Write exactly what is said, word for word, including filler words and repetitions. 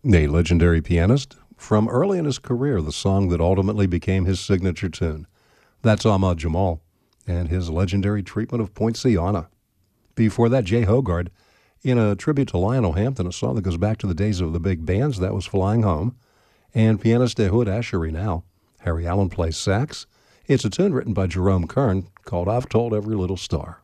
A legendary pianist from early in his career, the song that ultimately became his signature tune. That's Ahmad Jamal and his legendary treatment of Poinciana. Before that, Jay Hogarth in a tribute to Lionel Hampton, a song that goes back to the days of the big bands. That was Flying Home. And pianist Ehud Asheri now. Harry Allen plays sax. It's a tune written by Jerome Kern called I've Told Every Little Star.